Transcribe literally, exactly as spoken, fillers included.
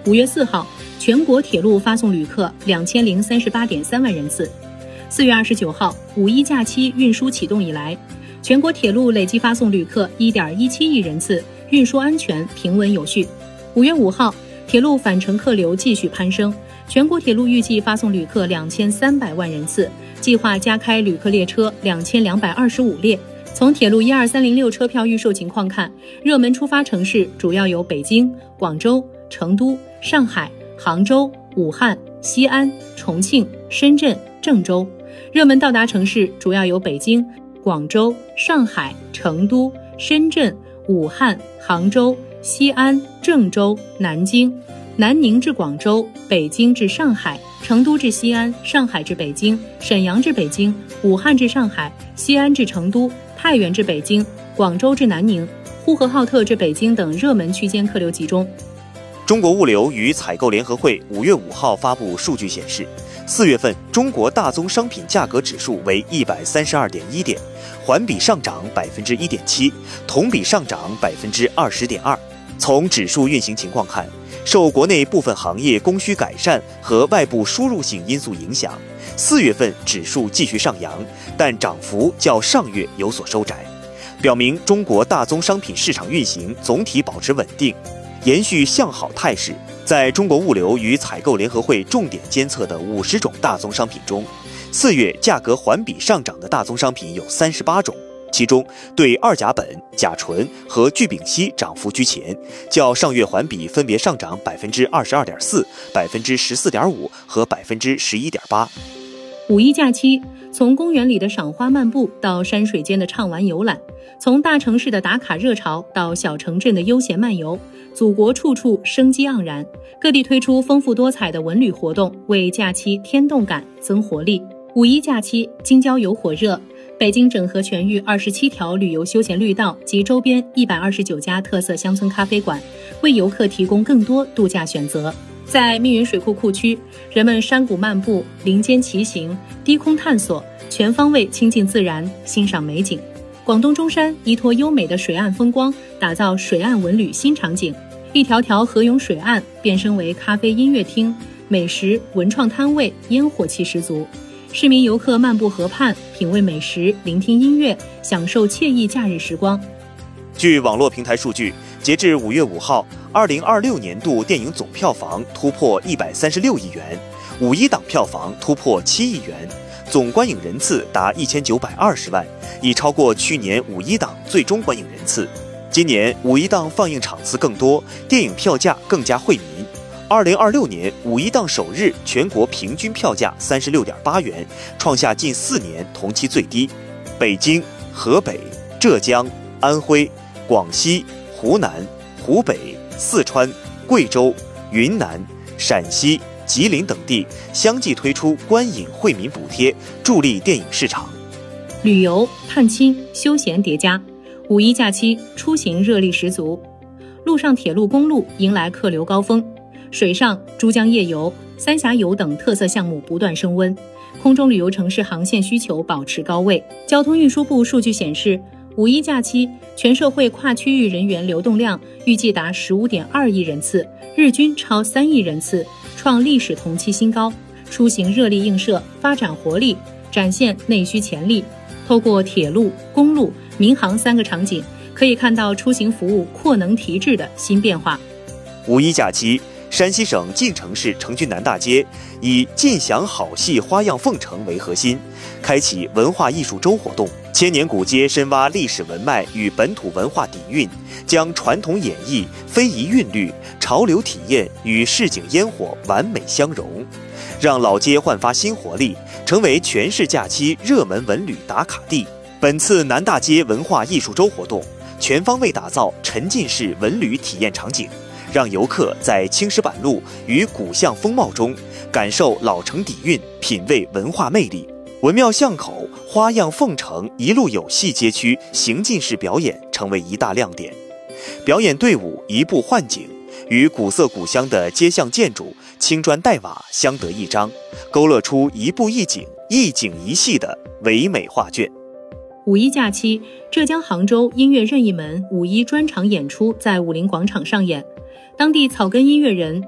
五月四号，全国铁路发送旅客两千零三十八点三万人次。四月二十九号，五一假期运输启动以来，全国铁路累计发送旅客一点一七亿人次，运输安全平稳有序。五月五号，铁路返程客流继续攀升，全国铁路预计发送旅客两千三百万人次，计划加开旅客列车两千两百二十五列。从铁路一二三零六车票预售情况看，热门出发城市主要有北京、广州、成都、上海、杭州、武汉、西安、重庆、深圳、郑州。热门到达城市主要有北京、广州、上海、成都、深圳、武汉、杭州、西安、郑州、南京。南宁至广州，北京至上海，成都至西安，上海至北京，沈阳至北京，武汉至上海，西安至成都，太原至北京，广州至南宁，呼和浩特至北京等热门区间客流集中。 中国物流与采购联合会五月五号发布数据显示，四月份中国大宗商品价格指数为一百三十二点一点，环比上涨百分之一点七，同比上涨百分之二十点二。从指数运行情况看，受国内部分行业供需改善和外部输入性因素影响，四月份指数继续上扬，但涨幅较上月有所收窄，表明中国大宗商品市场运行总体保持稳定，延续向好态势。在中国物流与采购联合会重点监测的五十种大宗商品中，四月价格环比上涨的大宗商品有三十八种，其中对二甲苯、甲醇和聚丙烯涨幅居前，较上月环比分别上涨百分之二十二点四、百分之十四点五和百分之十一点八。 五一假期，从公园里的赏花漫步到山水间的畅玩游览，从大城市的打卡热潮到小城镇的悠闲漫游，祖国处处生机盎然。各地推出丰富多彩的文旅活动，为假期添动感、增活力。五一假期，京郊游火热。北京整合全域二十七条旅游休闲绿道及周边一百二十九家特色乡村咖啡馆，为游客提供更多度假选择。在密云水库库区，人们山谷漫步、林间骑行、低空探索，全方位亲近自然，欣赏美景。广东中山依托优美的水岸风光，打造水岸文旅新场景，一条条河涌水岸变身为咖啡音乐厅，美食文创摊位烟火气十足。市民游客漫步河畔，品味美食，聆听音乐，享受惬意假日时光。 据网络平台数据，截至五月五号，二零二六年度电影总票房突破一百三十六亿元，五一档票房突破七亿元，总观影人次达一千九百二十万，已超过去年五一档最终观影人次。今年五一档放映场次更多，电影票价更加惠民。二零二六年五一档首日全国平均票价三十六点八元，创下近四年同期最低。北京、河北、浙江、安徽、广西、湖南、湖北、四川、贵州、云南、陕西、吉林等地相继推出观影惠民补贴，助力电影市场。 旅游、探亲、休闲叠加，五一假期出行热力十足。陆上铁路、公路迎来客流高峰。水上珠江夜游、三峡游等特色项目不断升温，空中旅游城市航线需求保持高位。交通运输部数据显示，五一假期全社会跨区域人员流动量预计达 十五点二亿人次，日均超三亿人次，创历史同期新高。出行热力映射，发展活力，展现内需潜力。透过铁路、公路、民航三个场景，可以看到出行服务扩能提质的新变化。 五一假期，山西省晋城市成均南大街以尽享好戏花样凤城为核心，开启文化艺术周活动。千年古街深挖历史文脉与本土文化底蕴，将传统演绎、非遗韵律、潮流体验与市井烟火完美相融，让老街焕发新活力，成为全市假期热门文旅打卡地。本次南大街文化艺术周活动全方位打造沉浸式文旅体验场景，让游客在青石板路与古巷风貌中感受老城底蕴，品味文化魅力。文庙巷口、花样凤城一路有戏街区行进式表演成为一大亮点。表演队伍一步换景，与古色古香的街巷建筑、青砖黛瓦相得益彰，勾勒出一步一景、一景一戏的唯美画卷。 五一假期，浙江杭州音乐任意门五一专场演出在武林广场上演。当地草根音乐人